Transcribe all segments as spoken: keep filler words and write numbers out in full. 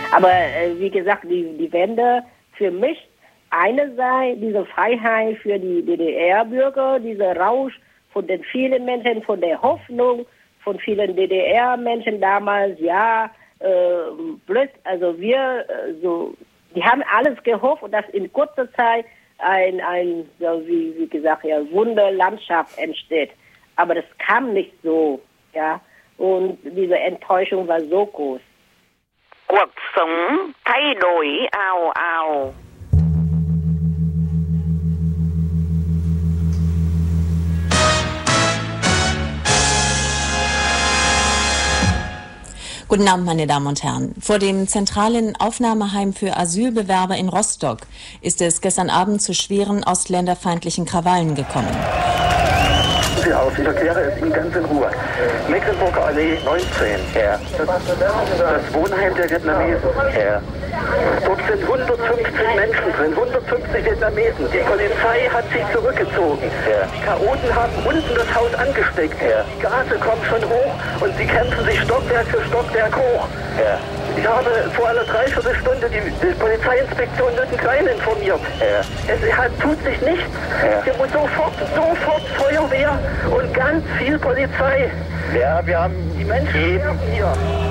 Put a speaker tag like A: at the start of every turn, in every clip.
A: Aber äh, wie gesagt, die, die Wende für mich, einerseits diese Freiheit für die D D R-Bürger, dieser Rausch von den vielen Menschen, von der Hoffnung von vielen D D R-Menschen damals, ja, äh, blöd, also wir, äh, so, die haben alles gehofft, dass in kurzer Zeit ein, ein so wie, wie gesagt, ja, Wunderlandschaft entsteht. Aber das kam nicht so, ja, und diese Enttäuschung war so groß.
B: Cuộc sống thay đổi ào ào.
C: Guten Abend, meine Damen und Herren. Vor dem zentralen Aufnahmeheim für Asylbewerber in Rostock ist es gestern Abend zu schweren ostländerfeindlichen Krawallen gekommen.
D: Sie aus, ich erkläre es Ihnen ganz in Ruhe. Mecklenburger Allee neunzehn, Herr. Das, das Wohnheim der Vietnamesen, Herr. Dort sind hundertfünfzig Menschen drin, hundertfünfzig Vietnamesen. Die Polizei hat sich zurückgezogen. Herr. Die Chaoten haben unten das Haus angesteckt, Herr. Die Gase kommen schon hoch und sie kämpfen sich Stockwerk für Stockwerk hoch. Herr. Ich habe vor einer Dreiviertelstunde die, die Polizeiinspektion Nüttenklein informiert. Ja. Es hat, tut sich nichts. Ja. Hier muss sofort, sofort Feuerwehr und ganz viel Polizei. Ja, wir haben die Menschen hier.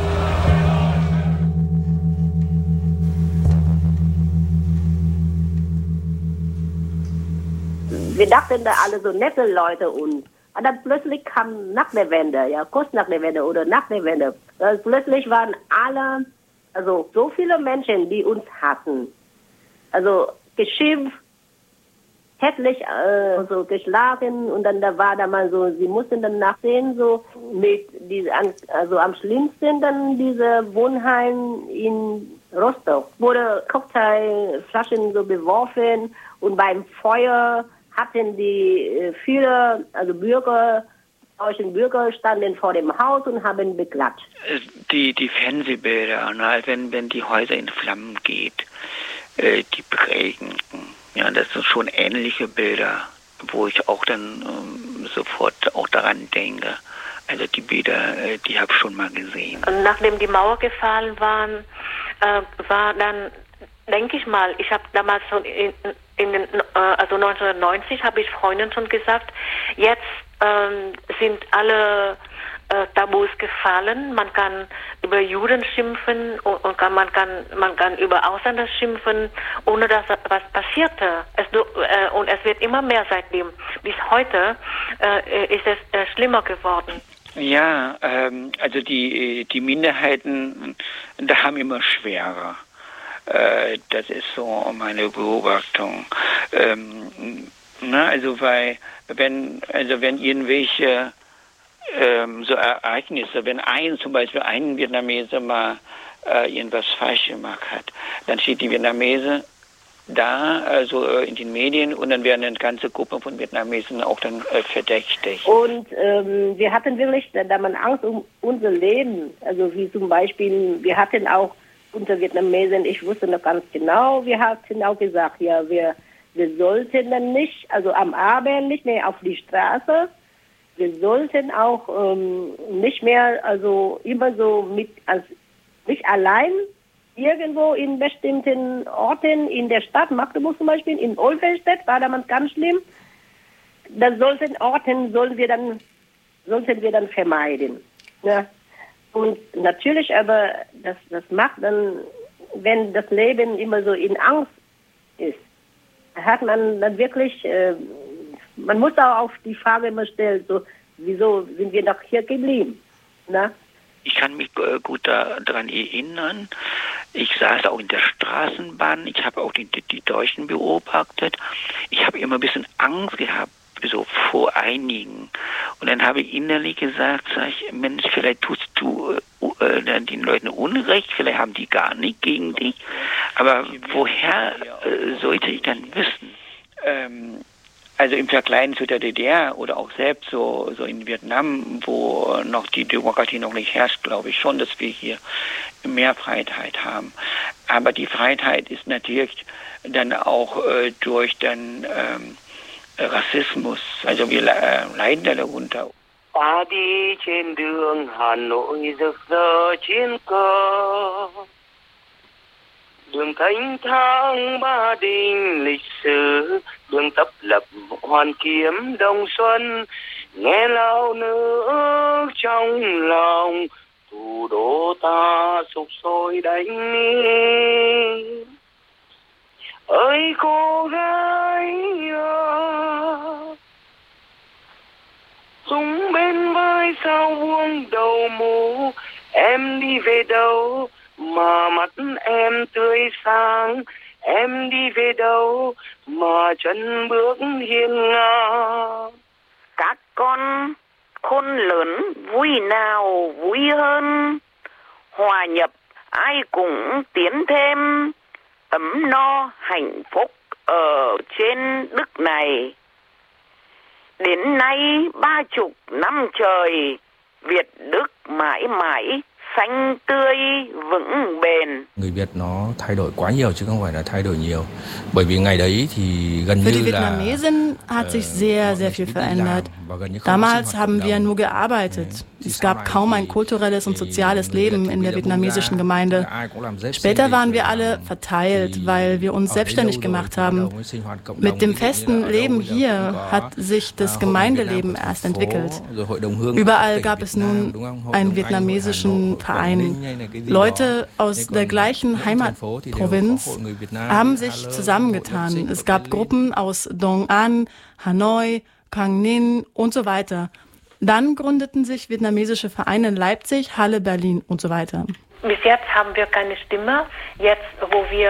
A: Wir dachten da alle so nette Leute und und dann plötzlich kam nach der Wende, ja, kurz nach der Wende oder nach der Wende, dann plötzlich waren alle, also so viele Menschen, die uns hassen. Also geschimpft, hässlich, äh, so geschlagen und dann da war da mal so, sie mussten dann nachsehen, so mit diese, also am schlimmsten dann diese Wohnheim in Rostock, wurde Cocktailflaschen so beworfen und beim Feuer hatten die äh, viele, also Bürger, deutschen Bürger standen vor dem Haus und haben beklatscht.
E: Die, die Fernsehbilder, ne, wenn, wenn die Häuser in Flammen geht, äh, die prägenden, ja, das sind schon ähnliche Bilder, wo ich auch dann ähm, sofort auch daran denke. Also die Bilder, äh, die habe ich schon mal gesehen.
B: Und nachdem die Mauer gefallen waren, äh, war dann, denke ich mal, ich habe damals schon in, in den, äh, also neunzehnhundertneunzig habe ich Freunden schon gesagt, jetzt ähm, sind alle äh, Tabus gefallen. Man kann über Juden schimpfen und, und kann, man kann man kann über Ausländer schimpfen, ohne dass was passierte. Es, äh, und es wird immer mehr seitdem. Bis heute äh, ist es äh, schlimmer geworden.
E: Ja, ähm, also die die Minderheiten, da haben immer schwerer. Äh, das ist so meine Beobachtung. Ähm, na, also weil wenn also wenn irgendwelche ähm, so Ereignisse, wenn ein zum Beispiel ein Vietnameser mal äh, irgendwas falsch gemacht hat, dann steht die Vietnamese da, also äh, in den Medien, und dann werden eine ganze Gruppe von Vietnamesen auch dann äh, verdächtig.
A: Und ähm, wir hatten wirklich da man Angst um unser Leben, also wie zum Beispiel, wir hatten auch unter Vietnamesen, ich wusste noch ganz genau, wir hatten auch gesagt, ja, wir, wir sollten dann nicht, also am Abend nicht mehr auf die Straße, wir sollten auch ähm, nicht mehr, also immer so mit, als nicht allein irgendwo in bestimmten Orten in der Stadt, Magdeburg zum Beispiel, in Olfenstedt war damals ganz schlimm, da sollten Orten sollen wir dann, sollten wir dann vermeiden, ja. Und natürlich, aber das, das macht dann, wenn das Leben immer so in Angst ist, hat man dann wirklich, äh, man muss auch auf die Frage immer stellen, so, wieso sind wir noch hier geblieben? Na?
E: Ich kann mich äh, gut daran erinnern, ich saß auch in der Straßenbahn, ich habe auch die, die, die Deutschen beobachtet, ich habe immer ein bisschen Angst gehabt, so vor einigen. Und dann habe ich innerlich gesagt, sag ich, Mensch, vielleicht tust du äh, den Leuten Unrecht, vielleicht haben die gar nicht gegen dich. Aber woher äh, sollte ich dann wissen? Ähm, also im Vergleich zu der D D R oder auch selbst so, so in Vietnam, wo noch die Demokratie noch nicht herrscht, glaube ich schon, dass wir hier mehr Freiheit haben. Aber die Freiheit ist natürlich dann auch äh, durch dann ähm, Rassismus, also wir äh, leiden da darunter.
F: Ta đi trên đường Hà Nội rực rỡ chiến cơ, đường thánh thang Ba Đình lịch sử, đường tấp lập Hoàn Kiếm Đông Xuân, nghe lao nước trong lòng thủ đô ta sục sôi đánh. Ơi cô gái à, súng bên vai sao buông đầu mù, em đi về đâu mà mắt em tươi sáng, em đi về đâu mà chân bước hiên ngang.
G: Các con khôn lớn vui nào vui hơn, hòa nhập ai cũng tiến thêm, ấm no hạnh phúc ở trên đất này. Đến nay ba chục năm trời, Việt Đức mãi mãi xanh tươi vững bền.
H: Người Việt nó thay đổi quá nhiều chứ không phải là thay đổi nhiều. Bởi vì ngày đấy thì gần như là...
I: Für die Vietnamesen hat sich sehr, sehr viel verändert. Damals haben wir nur gearbeitet. Es gab kaum ein kulturelles und soziales Leben in der vietnamesischen Gemeinde. Später waren wir alle verteilt, weil wir uns selbstständig gemacht haben. Mit dem festen Leben hier hat sich das Gemeindeleben erst entwickelt. Überall gab es nun einen vietnamesischen Verein. Leute aus der gleichen Heimatprovinz haben sich zusammengetan. Es gab Gruppen aus Dong An, Hanoi, Quang Ninh und so weiter. Dann gründeten sich vietnamesische Vereine in Leipzig, Halle, Berlin und so weiter.
B: Bis jetzt haben wir keine Stimme. Jetzt, wo wir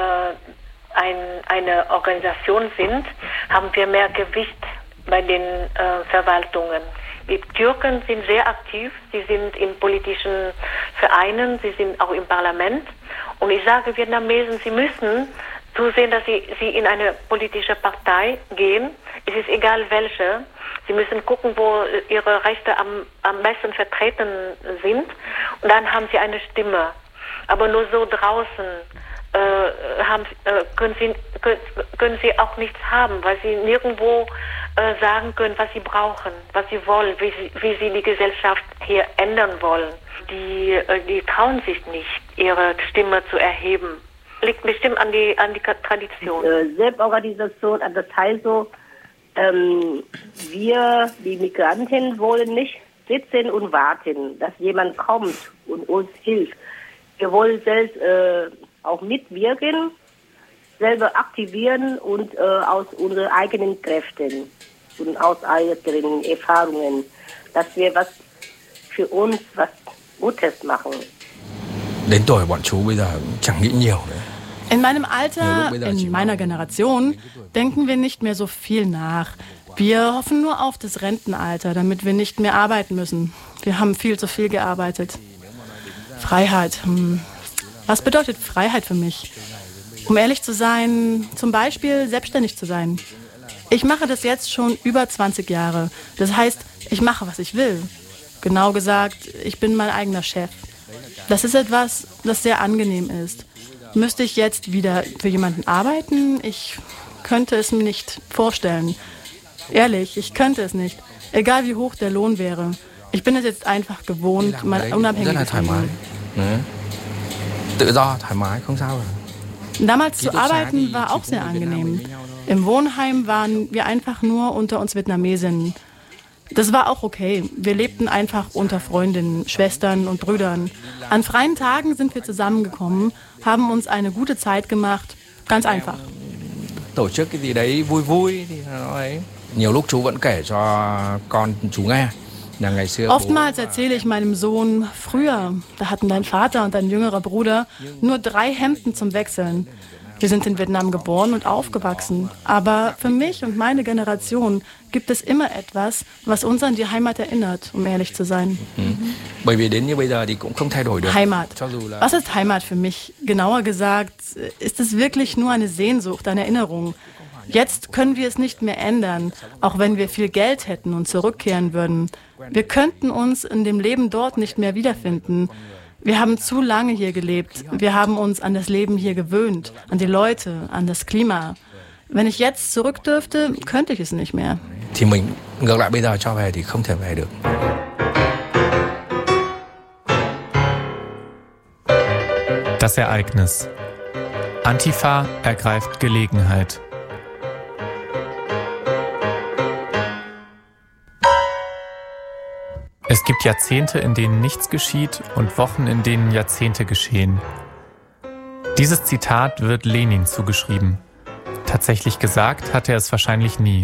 B: äh, ein, eine Organisation sind, haben wir mehr Gewicht bei den äh, Verwaltungen. Die Türken sind sehr aktiv, sie sind in politischen Vereinen, sie sind auch im Parlament. Und ich sage Vietnamesen, sie müssen zusehen, dass sie, sie in eine politische Partei gehen. Es ist egal welche. Sie müssen gucken, wo ihre Rechte am, am besten vertreten sind. Und dann haben sie eine Stimme. Aber nur so draußen äh, haben, äh, können, sie, können, können sie auch nichts haben, weil sie nirgendwo äh, sagen können, was sie brauchen, was sie wollen, wie sie, wie sie die Gesellschaft hier ändern wollen. Die, äh, die trauen sich nicht, ihre Stimme zu erheben. Liegt bestimmt an die, an die Tradition.
A: Äh, Selbstorganisation, das heißt so, ähm, wir, die Migranten, wollen nicht sitzen und warten, dass jemand kommt und uns hilft. Wir wollen selbst äh, auch mitwirken, selber aktivieren und äh, aus unseren eigenen Kräften und aus eigenen Erfahrungen, dass wir was für uns, was Gutes machen.
H: Đến tuổi bọn chú bây giờ chẳng nghĩ nhiều nữa.
I: In meinem Alter, in meiner Generation, denken wir nicht mehr so viel nach. Wir hoffen nur auf das Rentenalter, damit wir nicht mehr arbeiten müssen. Wir haben viel zu viel gearbeitet. Freiheit. Hm. Was bedeutet Freiheit für mich? Um ehrlich zu sein, zum Beispiel selbstständig zu sein. Ich mache das jetzt schon über zwanzig Jahre. Das heißt, ich mache, was ich will. Genau gesagt, ich bin mein eigener Chef. Das ist etwas, das sehr angenehm ist. Müsste ich jetzt wieder für jemanden arbeiten? Ich könnte es mir nicht vorstellen. Ehrlich, ich könnte es nicht. Egal wie hoch der Lohn wäre. Ich bin es jetzt einfach gewohnt, mal unabhängig zu sein. Damals zu arbeiten war auch sehr angenehm. Im Wohnheim waren wir einfach nur unter uns Vietnamesinnen. Das war auch okay. Wir lebten einfach unter Freundinnen, Schwestern und Brüdern. An freien Tagen sind wir zusammengekommen, haben uns eine gute Zeit gemacht. Ganz einfach.
H: Tổ chức cái gì đấy vui vui thì nó ấy. Nhiều lúc chú vẫn kể cho con chú nghe.
I: Oftmals erzähle ich meinem Sohn, früher, da hatten dein Vater und dein jüngerer Bruder nur drei Hemden zum Wechseln. Wir sind in Vietnam geboren und aufgewachsen. Aber für mich und meine Generation gibt es immer etwas, was uns an die Heimat erinnert, um ehrlich zu sein.
H: Mhm.
I: Heimat. Was ist Heimat für mich? Genauer gesagt, ist es wirklich nur eine Sehnsucht, eine Erinnerung. Jetzt können wir es nicht mehr ändern, auch wenn wir viel Geld hätten und zurückkehren würden. Wir könnten uns in dem Leben dort nicht mehr wiederfinden. Wir haben zu lange hier gelebt. Wir haben uns an das Leben hier gewöhnt, an die Leute, an das Klima. Wenn ich jetzt zurück dürfte, könnte ich es nicht mehr.
J: Das Ereignis. Antifa ergreift Gelegenheit. Es gibt Jahrzehnte, in denen nichts geschieht und Wochen, in denen Jahrzehnte geschehen. Dieses Zitat wird Lenin zugeschrieben. Tatsächlich gesagt hat er es wahrscheinlich nie.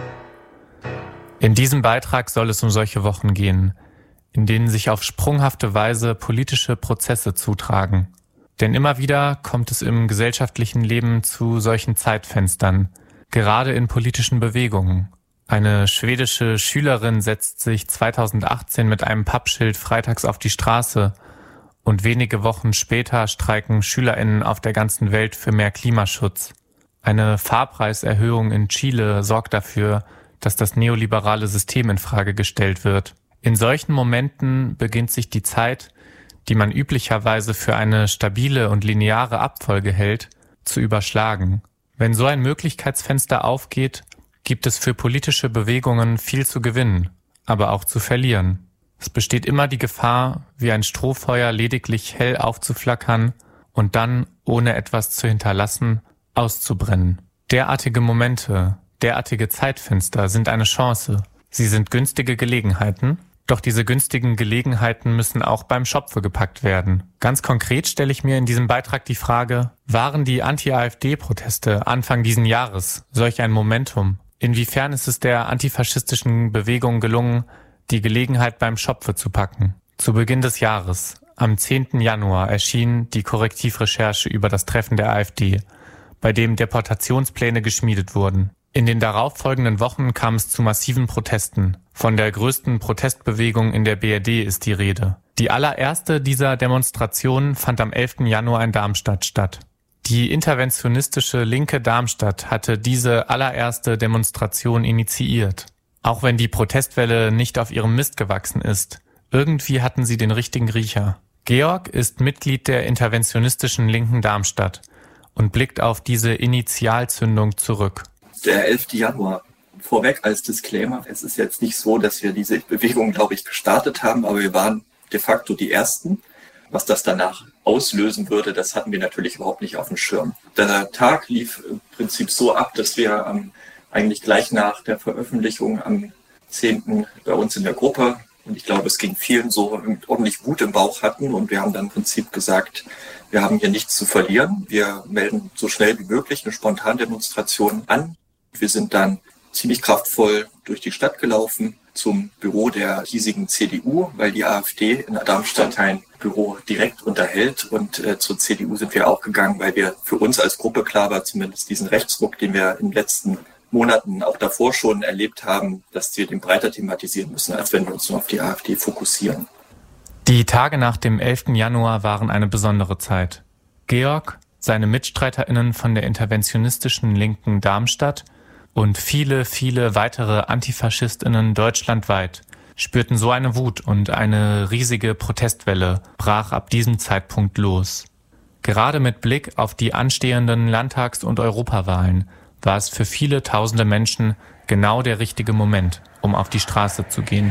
J: In diesem Beitrag soll es um solche Wochen gehen, in denen sich auf sprunghafte Weise politische Prozesse zutragen. Denn immer wieder kommt es im gesellschaftlichen Leben zu solchen Zeitfenstern, gerade in politischen Bewegungen. Eine schwedische Schülerin setzt sich zweitausendachtzehn mit einem Pappschild freitags auf die Straße und wenige Wochen später streiken SchülerInnen auf der ganzen Welt für mehr Klimaschutz. Eine Fahrpreiserhöhung in Chile sorgt dafür, dass das neoliberale System in Frage gestellt wird. In solchen Momenten beginnt sich die Zeit, die man üblicherweise für eine stabile und lineare Abfolge hält, zu überschlagen. Wenn so ein Möglichkeitsfenster aufgeht, gibt es für politische Bewegungen viel zu gewinnen, aber auch zu verlieren. Es besteht immer die Gefahr, wie ein Strohfeuer lediglich hell aufzuflackern und dann, ohne etwas zu hinterlassen, auszubrennen. Derartige Momente, derartige Zeitfenster sind eine Chance. Sie sind günstige Gelegenheiten, doch diese günstigen Gelegenheiten müssen auch beim Schopfe gepackt werden. Ganz konkret stelle ich mir in diesem Beitrag die Frage, waren die Anti-AfD-Proteste Anfang diesen Jahres solch ein Momentum? Inwiefern ist es der antifaschistischen Bewegung gelungen, die Gelegenheit beim Schopfe zu packen? Zu Beginn des Jahres, am zehnten Januar, erschien die Korrektivrecherche über das Treffen der AfD, bei dem Deportationspläne geschmiedet wurden. In den darauffolgenden Wochen kam es zu massiven Protesten. Von der größten Protestbewegung in der B R D ist die Rede. Die allererste dieser Demonstrationen fand am elften Januar in Darmstadt statt. Die interventionistische Linke Darmstadt hatte diese allererste Demonstration initiiert. Auch wenn die Protestwelle nicht auf ihrem Mist gewachsen ist, irgendwie hatten sie den richtigen Riecher. Georg ist Mitglied der interventionistischen Linken Darmstadt und blickt auf diese Initialzündung zurück.
K: Der elfte Januar. Vorweg als Disclaimer, es ist jetzt nicht so, dass wir diese Bewegung, glaube ich, gestartet haben, aber wir waren de facto die Ersten. Was das danach auslösen würde, das hatten wir natürlich überhaupt nicht auf dem Schirm. Der Tag lief im Prinzip so ab, dass wir ähm, eigentlich gleich nach der Veröffentlichung am zehnten bei uns in der Gruppe, und ich glaube, es ging vielen so, ordentlich Wut im Bauch hatten, und wir haben dann im Prinzip gesagt, wir haben hier nichts zu verlieren. Wir melden so schnell wie möglich eine Spontandemonstration an. Wir sind dann ziemlich kraftvoll durch die Stadt gelaufen zum Büro der hiesigen C D U, weil die AfD in Darmstadt ein Büro direkt unterhält. Und äh, zur C D U sind wir auch gegangen, weil wir für uns als Gruppe klar war, zumindest diesen Rechtsruck, den wir in den letzten Monaten auch davor schon erlebt haben, dass wir den breiter thematisieren müssen, als wenn wir uns nur auf die AfD fokussieren.
J: Die Tage nach dem elften Januar waren eine besondere Zeit. Georg, seine MitstreiterInnen von der interventionistischen Linken Darmstadt und viele, viele weitere AntifaschistInnen deutschlandweit spürten so eine Wut, und eine riesige Protestwelle brach ab diesem Zeitpunkt los. Gerade mit Blick auf die anstehenden Landtags- und Europawahlen war es für viele tausende Menschen genau der richtige Moment, um auf die Straße zu gehen.